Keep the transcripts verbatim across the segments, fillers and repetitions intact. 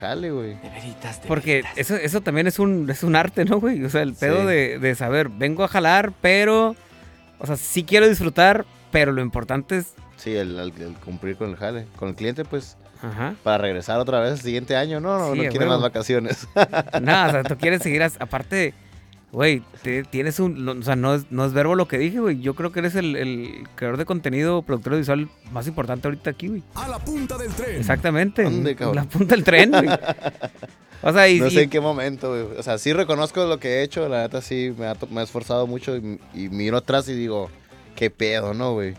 jale, güey. De veritas, de Porque veritas. eso, eso también es un, es un arte, ¿no, güey? O sea, el pedo Sí. de, de saber, vengo a jalar, pero... O sea, sí quiero disfrutar, pero lo importante es... Sí, el, el- el cumplir con el jale. Con el cliente, pues, Ajá. para regresar otra vez el siguiente año. No, no, Sí, no a quiere huevo. más vacaciones. Nada, o sea, tú quieres seguir... as- Aparte, güey, te- tienes un... no- o sea, no es, no es verbo lo que dije, güey. Yo creo que eres el, el creador de contenido, productor visual más importante ahorita aquí, güey. A la punta del tren. Exactamente. ¿Dónde, cabrón? La punta del tren, güey. O sea, y... No sé y- en qué momento, güey. O sea, sí reconozco lo que he hecho. La neta, sí, me, ha to- me he esforzado mucho. Y, y miro atrás y digo, qué pedo, ¿no, güey?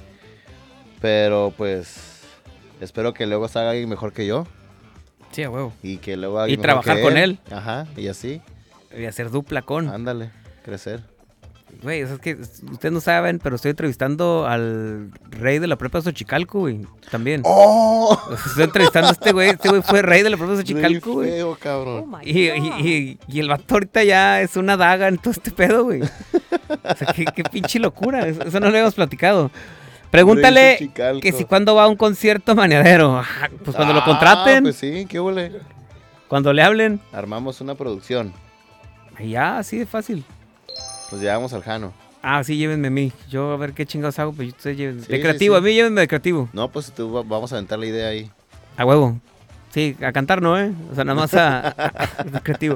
Pero, pues, espero que luego salga alguien mejor que yo. Sí, a huevo. Y que luego alguien Y mejor trabajar que con él. Ajá, y así. Y hacer dupla con... Ándale, crecer. Güey, o sea, es que ustedes no saben, pero estoy entrevistando al rey de la prepa de Xochicalco, güey. También. ¡Oh! O sea, estoy entrevistando a este güey. Este güey fue rey de la prepa de Xochicalco, Muy güey. feo, cabrón. Y, y, y, y el vato ahorita ya es una daga en todo este pedo, güey. O sea, qué, qué pinche locura. Eso, eso no lo habíamos platicado. Pregúntale Rey Xochicalco. que si cuando va a un concierto maneadero. Ajá, pues cuando lo Ah, contraten, Pues sí, qué huele. cuando le hablen. Armamos una producción. Y ya, así de fácil. Nos llevamos al Jano. Ah, sí, llévenme a mí. Yo a ver qué chingados hago, pues ustedes llévenme. Sí, de sí, creativo, sí. a mí llévenme de creativo. No, pues tú va- vamos a aventar la idea ahí. A huevo. Sí, a cantar no, ¿eh? O sea, nada más a, a- a creativo.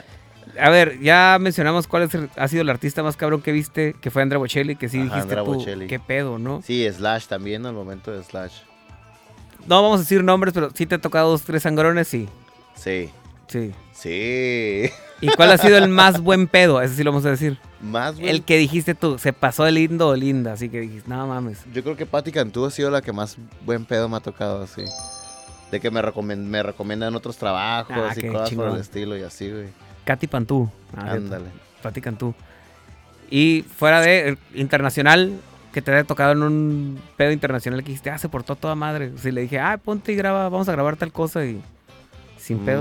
A ver, ya mencionamos cuál es el- ha sido el artista más cabrón que viste, que fue Andrea Bocelli, que sí Ajá, dijiste Andrea tú, Bocelli. qué pedo, ¿no? Sí, Slash también, al momento de Slash. No vamos a decir nombres, pero sí te ha tocado dos, tres sangrones, sí. Sí. Sí. Sí. ¿Y cuál ha sido el más buen pedo? Ese sí lo vamos a decir. Más, güey. El que dijiste tú, se pasó de lindo o linda, así que dijiste, no mames. Yo creo que Patti Cantú ha sido la que más buen pedo me ha tocado, así. De que me, recomen- me recomiendan otros trabajos Ah, y qué cosas por chingón. el estilo y así, güey. Katy Pantú. Ah, Ándale. Pati Cantú. Y fuera de eh, internacional, que te haya tocado en un pedo internacional que dijiste, ah, se portó toda madre. O sea, le dije, ah, ponte y graba, vamos a grabar tal cosa y sin pedos.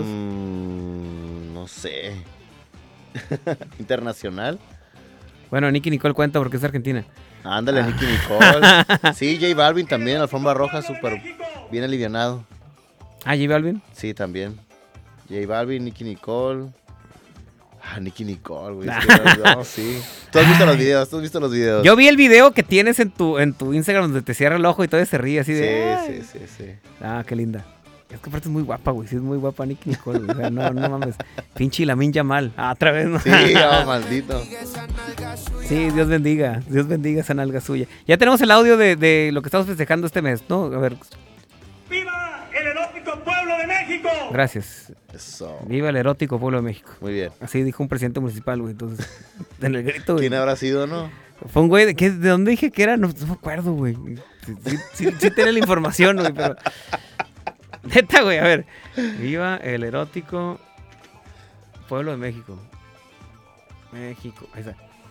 Mm, no sé. Internacional. Bueno, Nicky Nicole cuenta porque es argentina. Ándale, Nicky Nicole. Sí, J Balvin también, alfombra roja, súper bien alivianado. Ah, J Balvin. Sí, también. J Balvin, Nicky Nicole. Ah, Nicky Nicole, güey. es que no, no, sí. Tú has visto los videos, tú has visto los videos. Yo vi el video que tienes en tu, en tu Instagram donde te cierra el ojo y todavía se ríe así de... Sí, "Ay". sí, sí, sí. Ah, qué linda. Es que aparte es muy guapa, güey. Sí, es muy guapa Nicky Nicole. güey. O sea, no, no mames. Pinche Lamin Yamal. Ah, otra vez, ¿no? Sí, oh, maldito. Sí, Dios bendiga. Dios bendiga esa nalga suya. Ya tenemos el audio de, de lo que estamos festejando este mes, ¿no? A ver, ¡Viva el erótico pueblo de México! gracias. Eso. Viva el erótico pueblo de México. Muy bien. Así dijo un presidente municipal, güey. Entonces, en el grito, güey. ¿Quién habrá sido, no? Fue un güey, de, ¿qué- ¿de dónde dije que era? No, no me acuerdo, güey. Sí, sí, sí, sí tiene la información, güey, pero... Neta, güey, a ver. Viva el erótico pueblo de México. México, ahí está.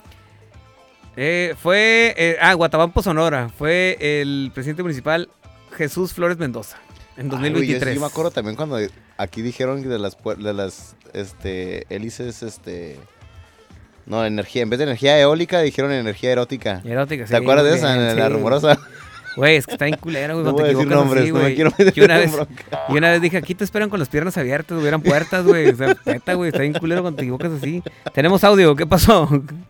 Eh, fue, eh, ah, Guatabampo, Sonora. Fue el presidente municipal Jesús Flores Mendoza en dos mil Ay, güey, veintitrés. yo, sí me acuerdo también cuando aquí dijeron que de las, pu- de las este, hélices, este... No, energía, en vez de energía eólica dijeron energía erótica. Erótica, sí. ¿Te acuerdas de muy esa, bien, en la sí. rumorosa? Güey, es que está bien culera, güey, No cuando voy a te decir equivocas nombres, así, no me güey. quiero meter Y una en vez, bronca. y una vez dije, aquí te esperan con las piernas abiertas, hubieran puertas, güey. O sea, neta, güey, está bien culero cuando te equivocas así. Tenemos audio, ¿qué pasó?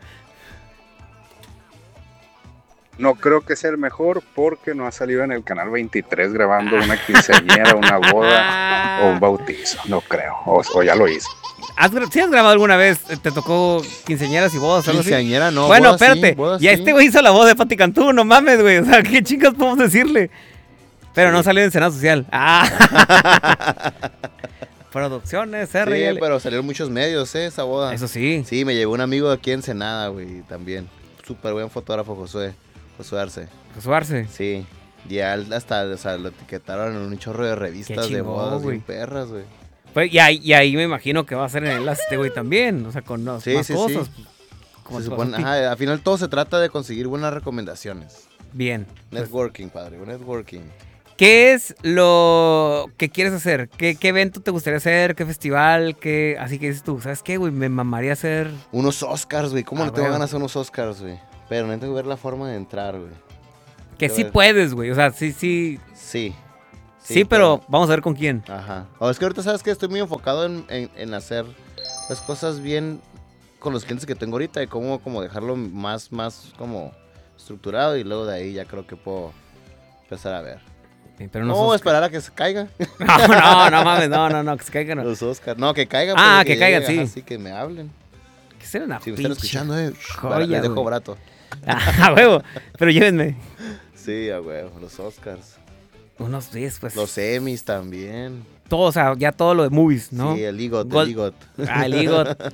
No creo que sea el mejor porque no ha salido en el canal veintitrés grabando una quinceañera, una boda o un bautizo. No creo. O, o ya lo hizo. ¿Has, gra- ¿Sí has grabado alguna vez? ¿Te tocó quinceañeras y bodas? algo así? Quinceañera, no. Bueno, boda sí, espérate. boda ya sí. este güey hizo la voz de Pati Cantú, no mames, güey. O sea, ¿qué chicas podemos decirle? Pero no salió en Senado Social. Ah. Producciones, R y L. Sí, pero salieron muchos medios, ¿eh? Esa boda. Eso sí. Sí, me llevó un amigo de aquí en Ensenada, güey, también. Súper buen fotógrafo, Josué. Josué Arce. Josué Arce. Sí. Y a él hasta, o sea, lo etiquetaron en un chorro de revistas de chingón, bodas güey. bien perras, güey. Pues, y, ahí, y ahí me imagino que va a ser en el enlace este güey también. O sea, con no, Sí, más sí, cosas. sí. Como Se tú, supone- así. ajá, al final todo se trata de conseguir buenas recomendaciones. Bien. Pues, Networking, padre, networking. ¿qué es lo que quieres hacer? ¿Qué, qué evento te gustaría hacer? ¿Qué festival? ¿Qué... Así que dices tú, ¿sabes qué, güey? Me mamaría hacer... Unos Oscars, güey. ¿Cómo Ah, no tengo huevo. ganas de unos Oscars, güey? Pero no tengo que ver la forma de entrar, güey. Que Qué sí ver. puedes, güey. O sea, sí, sí... Sí. Sí, pero vamos a ver con quién. Ajá. O es que ahorita sabes que estoy muy enfocado en, en, en hacer las cosas bien con los clientes que tengo ahorita y cómo como dejarlo más, más como estructurado y luego de ahí ya creo que puedo empezar a ver. Sí, pero no, no sos- esperar a que se caiga. No, no, no mames, no, no, no, que se caigan. No. Los Oscars. No, que caigan. Ah, pues, que caigan, sí. Así que me hablen. Que será una Si me están pinche escuchando, eh. joya, les dejo güey. barato. Ah, huevo, pero llévenme. Sí, a huevo. Los Oscars. Unos diez, pues. Los Emmys también. Todo, o sea, ya todo lo de movies, ¿no? Sí, el EGOT, Gol- el EGOT. Ah, el EGOT.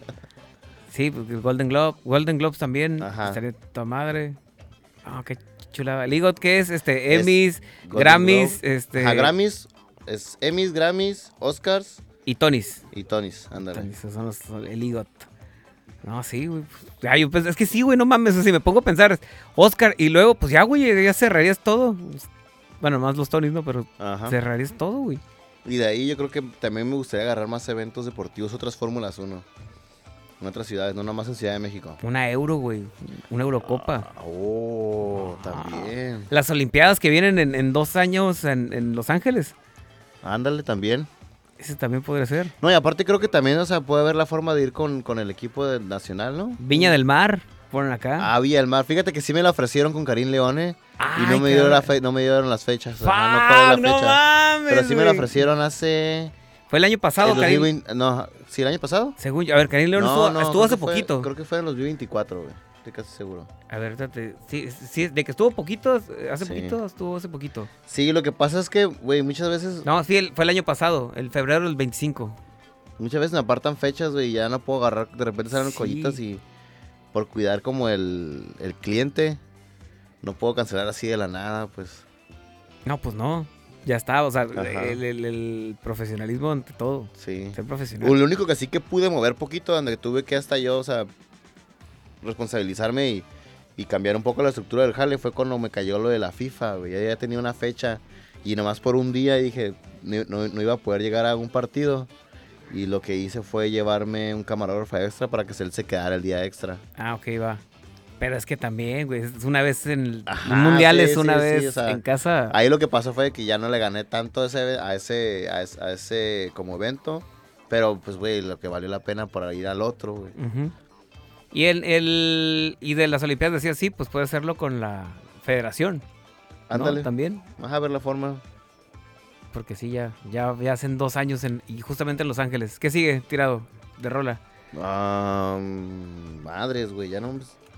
Sí, pues, el Golden Globe. Golden Globes también. Ajá. Estaría toda madre. Ah, qué chulada. ¿El EGOT qué es? Este, Es Emmys, Golden Grammys, Globe. este... Ajá, Grammys. Es Emmys, Grammys, Oscars Y Tonys. y Tonys. Ándale. Tonys, esos son los, son el EGOT. No, sí, güey. Ya, yo, pues, es que sí, güey, no mames. O sea, si me pongo a pensar, Oscar, y luego, pues ya, güey, ya cerrarías todo. Bueno, más los Tonys, ¿no? Pero Ajá. cerrarías todo, güey. Y de ahí yo creo que también me gustaría agarrar más eventos deportivos, otras Fórmulas uno. En otras ciudades, no nomás en Ciudad de México. Una Euro, güey. Una Eurocopa. Ah, oh, también. Las Olimpiadas que vienen en, en dos años en, en Los Ángeles. Ándale, también. Ese también podría ser. No, y aparte creo que también, o sea, puede haber la forma de ir con, con el equipo del nacional, ¿no? Viña del Mar, ponen acá. Ah, Villa del Mar. Fíjate que sí me la ofrecieron con Karim Leone y no Ay, me, dieron la cabrón. fe- no me dieron las fechas. Fuck, Ajá, no cuadré la no fecha. mames, Pero sí me la güey. ofrecieron hace... Fue el año pasado, el Karim. dos mil veinte No, ¿sí el año pasado? Según yo. A ver, Karim León estuvo, estuvo creo hace que fue- poquito. Creo que fue en los dos mil veinticuatro, güey. Estoy casi seguro. A ver, espérate. Sí, sí, de que estuvo poquito, hace Sí. poquito, estuvo hace poquito. Sí, lo que pasa es que, güey, muchas veces... No, sí, el- fue el año pasado, el febrero del veinticinco. Muchas veces me apartan fechas, güey, y ya no puedo agarrar, de repente salen Sí. collitas y por cuidar como el, el cliente, no puedo cancelar así de la nada, pues. No, pues no. Ya está, o sea, Ajá. el, el- el profesionalismo ante todo. Sí. Ser profesional. Lo único que sí que pude mover poquito, donde tuve que hasta yo, o sea, responsabilizarme y, y cambiar un poco la estructura del jale, fue cuando me cayó lo de la FIFA, güey. Ya, ya tenía una fecha y nomás por un día dije, no, no- no iba a poder llegar a un partido. Y lo que hice fue llevarme un camarógrafo extra para que él se quedara el día extra. Ah, ok, va. Pero es que también, güey, es una vez en el Ajá, un mundial, sí, es una sí, sí, vez o sea, en casa. Ahí lo que pasó fue que ya no le gané tanto a ese, a ese, a ese, a ese como evento. Pero pues, güey, lo que valió la pena por ir al otro, güey. Ujú. Y el, el y de las Olimpiadas decía, sí, pues puede hacerlo con la federación. ¿no? Ándale. También. Vas a ver la forma. Porque sí, ya, ya, ya hacen dos años en, y justamente en Los Ángeles. ¿Qué sigue tirado de rola? Ah, madres, güey, ya no...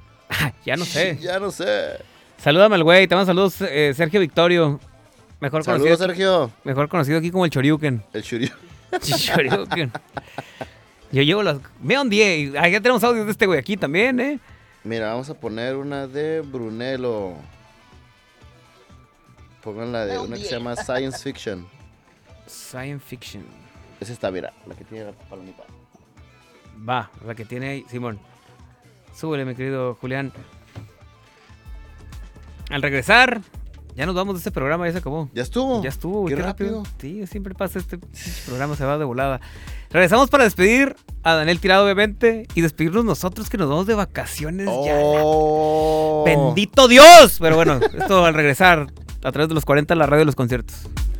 Ya no sé. Ya no sé. Salúdame al güey, te mando saludos, eh, Sergio Victorio. Mejor Saludos, conocido, Sergio. mejor conocido aquí como el Choryuken. El Churio. Choryuken. Yo llevo las... Me ondié. y- ah, ya tenemos audios de este güey aquí también, ¿eh? Mira, vamos a poner una de Brunello. Pongan la de una que se llama Science Fiction. Science Fiction. Es esta, mira, la que tiene la palomita. Va, la que tiene ahí, Simón. Súbele, mi querido Julián. Al regresar, ya nos vamos de este programa, ya se acabó. ¿Ya estuvo? Ya estuvo, güey, Qué qué rápido. rápido. Sí, siempre pasa este pinche programa, se va de volada. Regresamos para despedir a Daniel Tirado, obviamente, y despedirnos nosotros que nos vamos de vacaciones ya. Oh. ¡Bendito Dios! Pero bueno, esto al regresar a través de los cuarenta, la radio de los conciertos.